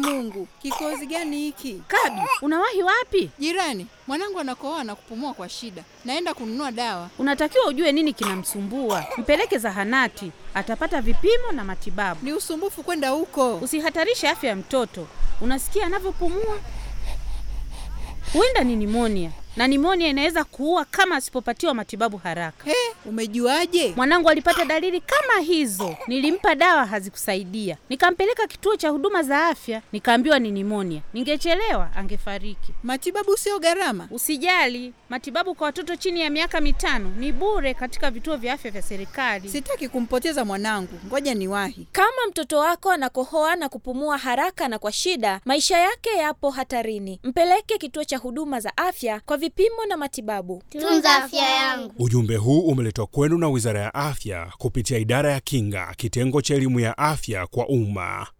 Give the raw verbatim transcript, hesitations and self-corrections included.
Mungu, kikozi gani hiki? Kabi, unawahi wapi? Jirani, mwanangu anakohoa na kupumua kwa shida. Naenda kununua dawa. Unatakiwa ujue nini kinamsumbua. Mpeleke zahanati, atapata vipimo na matibabu. Ni usumbufu kwenda huko. Usihatarishe afya ya mtoto. Unasikia anavyopumua? Huenda ni nimonia. Na nimonia inaweza kuua kama asipopatiwa matibabu haraka. He, umejuaje? Mwanangu alipata dalili kama hizo. Nilimpa dawa hazikusaidia. Nikampeleka kituo cha huduma za afya, nikaambiwa ni nimonia. Ningechelewa angefariki. Matibabu sio gharama. Usijali, matibabu kwa watoto chini ya miaka mitano ni bure katika vituo vya afya vya serikali. Sitaki kumpoteza mwanangu. Ngoja niwahi. Kama mtoto wako anakohoa na kupumua haraka na kwa shida, maisha yake yapo hatarini. Mpeleke kituo cha huduma za afya kwa vipimo na matibabu. Tunza afya yangu. Ujumbe huu umeletwa kwenu na Wizara ya Afya kupitia Idara ya Kinga, kitengo cha elimu ya afya kwa umma.